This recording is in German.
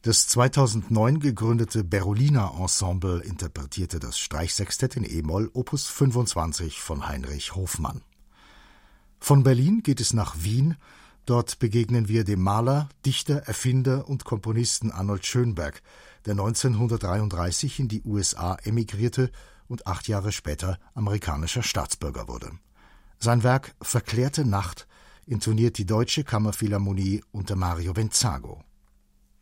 Das 2009 gegründete Berolina Ensemble interpretierte das Streichsextett in e-Moll Opus 25 von Heinrich Hofmann. Von Berlin geht es nach Wien. Dort begegnen wir dem Maler, Dichter, Erfinder und Komponisten Arnold Schönberg, der 1933 in die USA emigrierte und 8 Jahre später amerikanischer Staatsbürger wurde. Sein Werk »Verklärte Nacht« intoniert die Deutsche Kammerphilharmonie unter Mario Benzago.